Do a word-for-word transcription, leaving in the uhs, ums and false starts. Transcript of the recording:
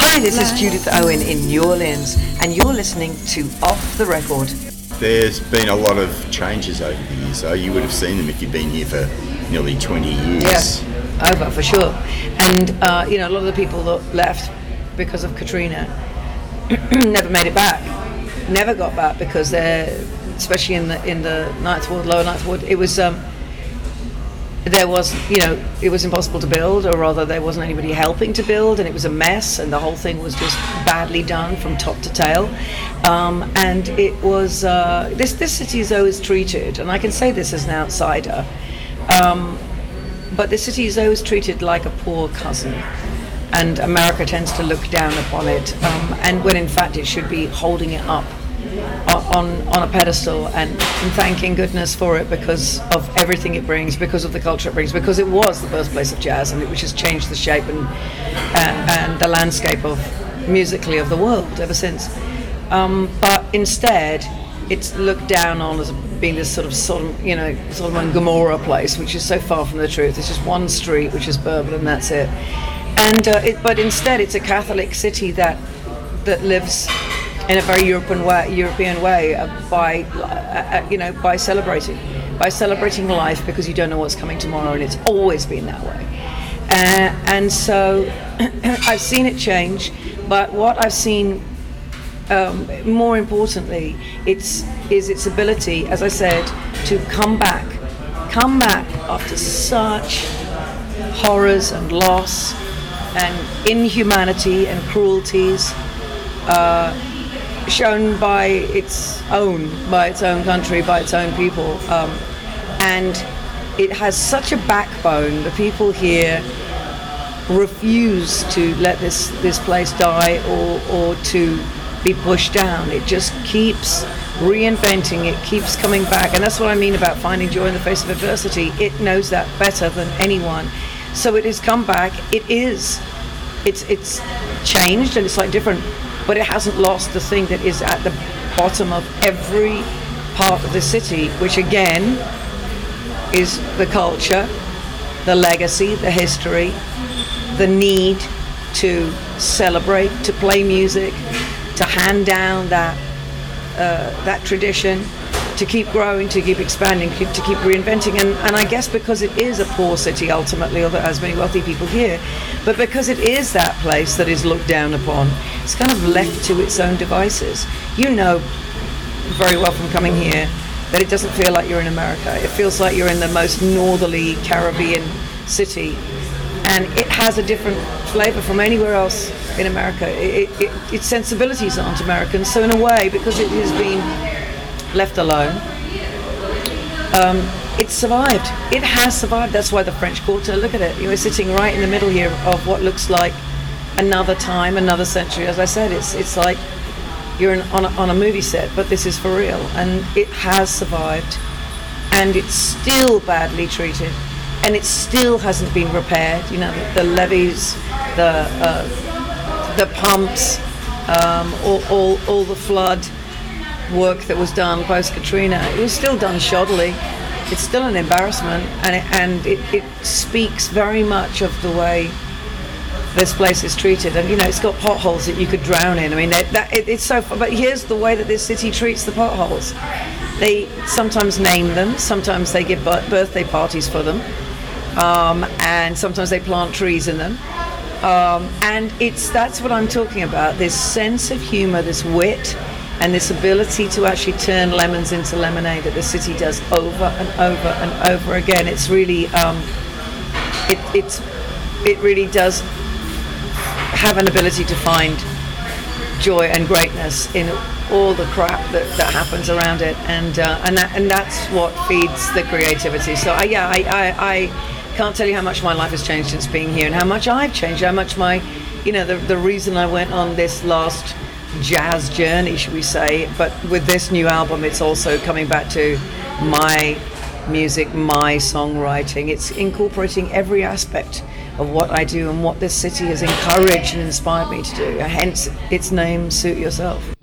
Hi, this is Judith Owen in New Orleans, and you're listening to Off the Record. There's been a lot of changes over the years, though. You would have seen them if you've been here for nearly twenty years. Yes, over for sure. And, uh, you know, a lot of the people that left because of Katrina never made it back. Never got back because they're, especially in the in the Ninth Ward, Lower Ninth Ward, it was, um, there was, you know, it was impossible to build, or rather there wasn't anybody helping to build, and it was a mess, and the whole thing was just badly done from top to tail. Um, and it was, uh, this, this city is always treated, and I can say this as an outsider, um, but this city is always treated like a poor cousin. And America tends to look down upon it, um, and when in fact it should be holding it up on on a pedestal and, and thanking goodness for it because of everything it brings, because of the culture it brings, because it was the birthplace of jazz, and it, which has changed the shape and uh, and the landscape of musically of the world ever since. Um, but instead, it's looked down on as being this sort of Sodom, you know, Sodom and Gomorrah place, which is so far from the truth. It's just one street, which is Bourbon, and that's it. And uh, it, but instead, it's a Catholic city that that lives in a very European way, European way uh, by, uh, you know, by celebrating, by celebrating life, because you don't know what's coming tomorrow, and it's always been that way. Uh, and so, I've seen it change, but what I've seen, um, more importantly, it's is its ability, as I said, to come back, come back after such horrors and loss and inhumanity and cruelties. Uh, shown by its own, by its own country, by its own people, um, and it has such a backbone. The people here refuse to let this this place die or or to be pushed down. It just keeps reinventing. It keeps coming back, and that's what I mean about finding joy in the face of adversity. It knows that better than anyone. So it has come back. It is, it's it's changed, and it's like different. But it hasn't lost the thing that is at the bottom of every part of the city, which again is the culture, the legacy, the history, the need to celebrate, to play music, to hand down that uh, that tradition, to keep growing, to keep expanding, keep, to keep reinventing. And, and I guess because it is a poor city ultimately, although it has many wealthy people here, but because it is that place that is looked down upon, it's kind of left to its own devices. You know very well from coming here that it doesn't feel like you're in America. It feels like you're in the most northerly Caribbean city, and it has a different flavor from anywhere else in America. It, it, its sensibilities aren't American, so in a way, because it has been left alone, um, it's survived. It has survived. That's why the French Quarter, look at it. You're sitting right in the middle here of what looks like another time, another century. As I said, it's it's like you're in, on, a, on a movie set, but this is for real. And it has survived, and it's still badly treated, and it still hasn't been repaired. You know, the, the levees, the uh, the pumps, um, all, all all the flood work that was done post Katrina. It was still done shoddily. It's still an embarrassment, and it, and it, it speaks very much of the way this place is treated. And you know, it's got potholes that you could drown in. I mean, that, that it, it's so. But here's the way that this city treats the potholes. They sometimes name them. Sometimes they give birthday parties for them, um, and sometimes they plant trees in them. Um, and it's that's what I'm talking about. This sense of humor, this wit, and this ability to actually turn lemons into lemonade that the city does over and over and over again. It's really, um, it, it's, it really does have an ability to find joy and greatness in all the crap that, that happens around it, and uh, and that, and that's what feeds the creativity. So I, yeah, I, I, I can't tell you how much my life has changed since being here, and how much I've changed, how much my, you know, the the reason I went on this last jazz journey, should we say, but with this new album it's also coming back to my music, my songwriting. It's incorporating every aspect of what I do and what this city has encouraged and inspired me to do, hence its name, Suit Yourself.